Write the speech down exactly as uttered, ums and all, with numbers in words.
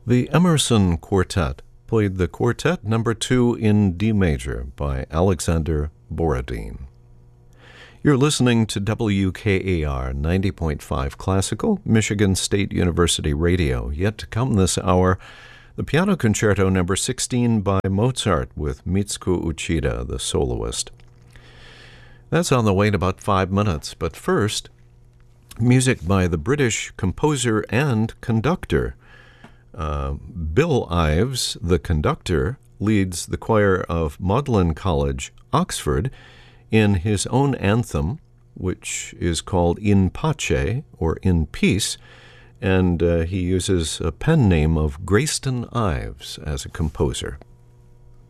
The Emerson Quartet played the Quartet Number two in D major by Alexander Borodin. You're listening to W K A R ninety point five Classical, Michigan State University Radio. Yet to come this hour, the Piano Concerto Number sixteen by Mozart with Mitsuko Uchida, the soloist. That's on the way in about five minutes, but first, music by the British composer and conductor. Uh, Bill Ives, the conductor, leads the choir of Magdalen College, Oxford, in his own anthem, which is called In Pace, or In Peace, and uh, he uses a pen name of Grayston Ives as a composer.